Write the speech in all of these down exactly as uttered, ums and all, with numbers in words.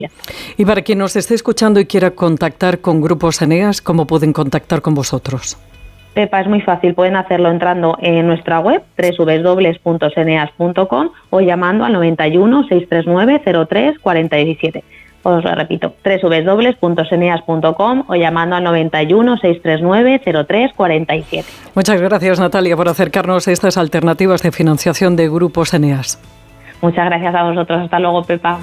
Y para quien nos esté escuchando y quiera contactar con Grupos Eneas, ¿cómo pueden contactar con vosotros? Pepa, es muy fácil, pueden hacerlo entrando en nuestra web doble u doble u doble u punto seneas punto com o llamando al noventa y uno, seiscientos treinta y nueve, cero tres cuarenta y siete. Os lo repito, doble u doble u doble u punto seneas punto com o llamando al noventa y uno, seiscientos treinta y nueve, cero tres cuarenta y siete. Muchas gracias, Natalia, por acercarnos a estas alternativas de financiación de Grupos Eneas. Muchas gracias a vosotros. Hasta luego, Pepa.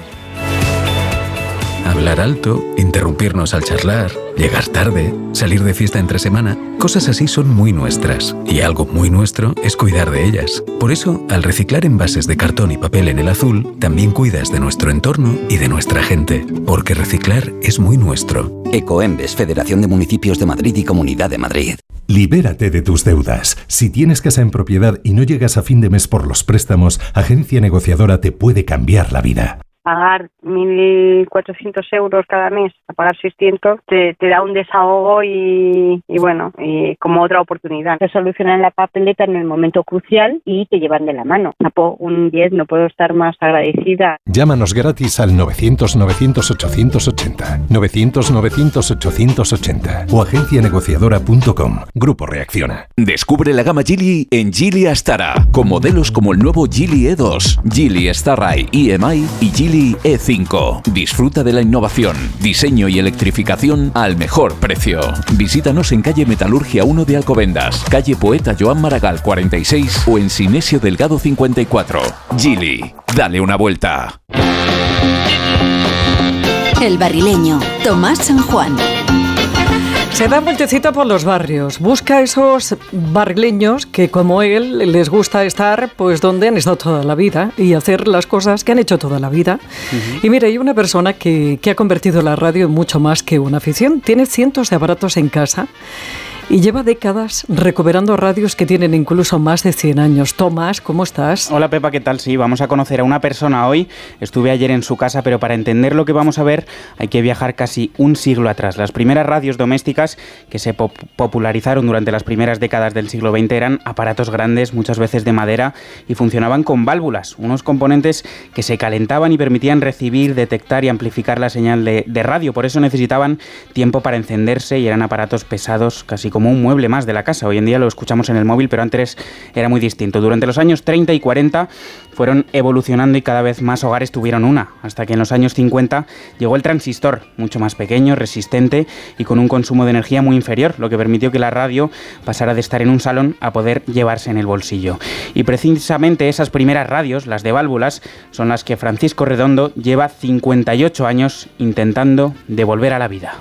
Hablar alto, interrumpirnos al charlar, llegar tarde, salir de fiesta entre semana, cosas así son muy nuestras. Y algo muy nuestro es cuidar de ellas. Por eso, al reciclar envases de cartón y papel en el azul, también cuidas de nuestro entorno y de nuestra gente. Porque reciclar es muy nuestro. Ecoembes, Federación de Municipios de Madrid y Comunidad de Madrid. Libérate de tus deudas. Si tienes casa en propiedad y no llegas a fin de mes por los préstamos, Agencia Negociadora te puede cambiar la vida. Pagar mil cuatrocientos euros cada mes, a pagar seiscientos, te, te da un desahogo y, y bueno, y como otra oportunidad. Te solucionan la papeleta en el momento crucial y te llevan de la mano. Un diez, no puedo estar más agradecida. Llámanos gratis al novecientos, novecientos, ochocientos ochenta, novecientos, novecientos, ochocientos ochenta o agencia negociadora punto com. Grupo Reacciona. Descubre la gama Geely en Geely Astara, con modelos como el nuevo Geely E dos, Geely Starride E M I y Geely E cinco. Disfruta de la innovación, diseño y electrificación al mejor precio. Visítanos en calle Metalurgia uno de Alcobendas, calle Poeta Joan Maragall cuarenta y seis o en Sinesio Delgado cincuenta y cuatro. Geely, dale una vuelta. El Barrileño, Tomás San Juan. Se da vueltecita por los barrios, busca esos barrileños que como él les gusta estar pues donde han estado toda la vida y hacer las cosas que han hecho toda la vida. Uh-huh. Y mira, hay una persona que, que ha convertido la radio en mucho más que una afición. Tiene cientos de aparatos en casa y lleva décadas recuperando radios que tienen incluso más de cien años. Tomás, ¿cómo estás? Hola Pepa, ¿qué tal? Sí, vamos a conocer a una persona hoy. Estuve ayer en su casa, pero para entender lo que vamos a ver hay que viajar casi un siglo atrás. Las primeras radios domésticas que se pop- popularizaron durante las primeras décadas del siglo veinte eran aparatos grandes, muchas veces de madera, y funcionaban con válvulas, unos componentes que se calentaban y permitían recibir, detectar y amplificar la señal de, de radio. Por eso necesitaban tiempo para encenderse y eran aparatos pesados, casi como como un mueble más de la casa. Hoy en día lo escuchamos en el móvil, pero antes era muy distinto. Durante los años treinta y cuarenta fueron evolucionando y cada vez más hogares tuvieron una, hasta que en los años cincuenta llegó el transistor, mucho más pequeño, resistente y con un consumo de energía muy inferior, lo que permitió que la radio pasara de estar en un salón a poder llevarse en el bolsillo. Y precisamente esas primeras radios, las de válvulas, son las que Francisco Redondo lleva cincuenta y ocho años intentando devolver a la vida.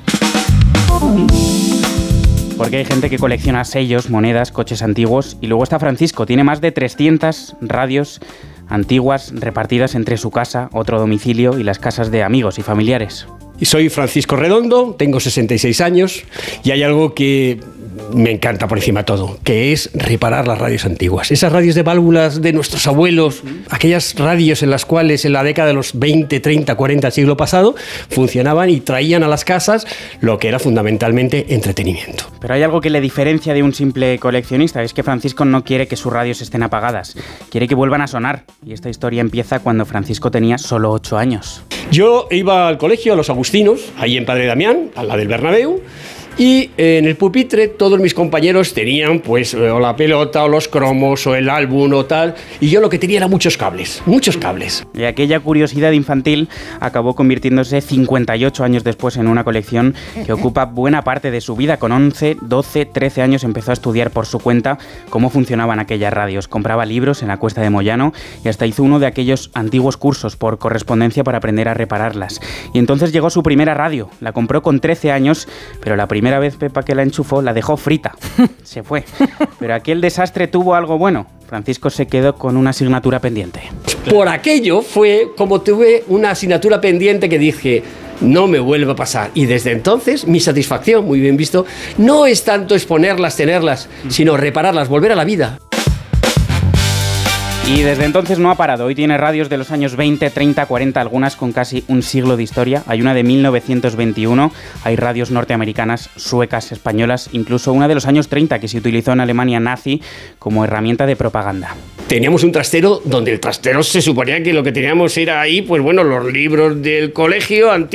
Porque hay gente que colecciona sellos, monedas, coches antiguos. Y luego está Francisco, tiene más de trescientas radios antiguas repartidas entre su casa, otro domicilio y las casas de amigos y familiares. Y soy Francisco Redondo, tengo sesenta y seis años y hay algo que me encanta por encima de todo, que es reparar las radios antiguas. Esas radios de válvulas de nuestros abuelos, aquellas radios en las cuales en la década de los veinte, treinta, cuarenta del siglo pasado funcionaban y traían a las casas lo que era fundamentalmente entretenimiento. Pero hay algo que le diferencia de un simple coleccionista, es que Francisco no quiere que sus radios estén apagadas, quiere que vuelvan a sonar. Y esta historia empieza cuando Francisco tenía solo ocho años. Yo iba al colegio, a los Agustinos, ahí en Padre Damián, a la del Bernabéu, y en el pupitre todos mis compañeros tenían pues o la pelota o los cromos o el álbum o tal, y yo lo que tenía era muchos cables, muchos cables. Y aquella curiosidad infantil acabó convirtiéndose cincuenta y ocho años después en una colección que ocupa buena parte de su vida. Con once, doce, trece años empezó a estudiar por su cuenta cómo funcionaban aquellas radios. Compraba libros en la Cuesta de Moyano y hasta hizo uno de aquellos antiguos cursos por correspondencia para aprender a repararlas. Y entonces llegó su primera radio, la compró con trece años, pero la primera primera vez Pepa que la enchufó la dejó frita. Se fue. Pero aquel desastre tuvo algo bueno. Francisco se quedó con una asignatura pendiente. Por aquello fue como tuve una asignatura pendiente que dije, no me vuelva a pasar. Y desde entonces mi satisfacción, muy bien visto, no es tanto exponerlas, tenerlas, sino repararlas, volver a la vida. Y desde entonces no ha parado. Hoy tiene radios de los años veinte, treinta, cuarenta, algunas con casi un siglo de historia. Hay una de mil novecientos veintiuno, hay radios norteamericanas, suecas, españolas, incluso una de los años treinta que se utilizó en Alemania nazi como herramienta de propaganda. Teníamos un trastero donde el trastero se suponía que lo que teníamos era ahí, pues bueno, los libros del colegio antiguo.